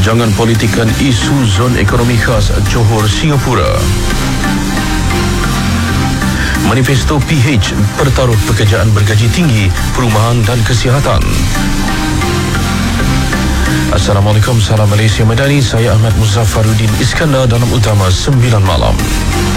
Jangan politikan isu zon ekonomi khas Johor, Singapura. Manifesto PH pertaruh pekerjaan bergaji tinggi, perumahan dan kesihatan. Assalamualaikum, salam Malaysia Madani. Saya Ahmad Muzaffaruddin Iskandar dalam Utama 9 Malam.